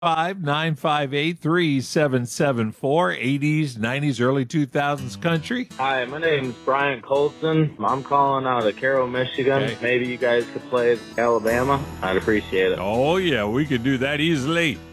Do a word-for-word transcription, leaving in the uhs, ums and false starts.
five nine five eight three seven seven four. eighties, nineties, early two thousands country. Hi, my name's Brian Colson. I'm calling out of Carroll, Michigan. Okay. Maybe you guys could play Alabama. I'd appreciate it. Oh, yeah, we could do that easily.